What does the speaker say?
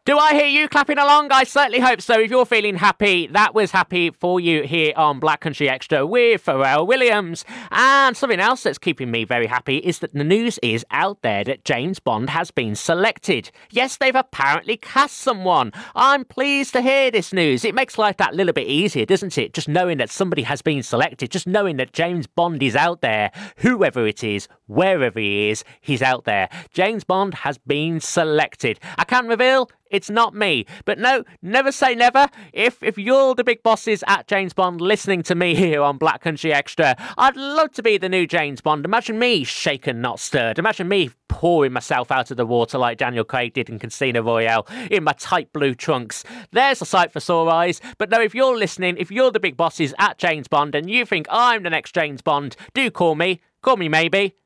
Do I hear you clapping along? I certainly hope so. If you're feeling happy, that was happy for you here on Black Country Extra with Pharrell Williams. And something else that's keeping me very happy is that the news is out there that James Bond has been selected. Yes, they've apparently cast someone. I'm pleased to hear this news. It makes life that little bit easier, doesn't it? Just knowing that somebody has been selected, just knowing that James Bond is out there, whoever it is, wherever he is, he's out there. James Bond has been selected. I can't reveal it's not me. But no, never say never. If you're the big bosses at James Bond listening to me here on Black Country Extra, I'd love to be the new James Bond. Imagine me shaken, not stirred. Imagine me pouring myself out of the water like Daniel Craig did in Casino Royale in my tight blue trunks. There's a sight for sore eyes. But no, if you're listening, if you're the big bosses at James Bond and you think I'm the next James Bond, do call me. Call me maybe.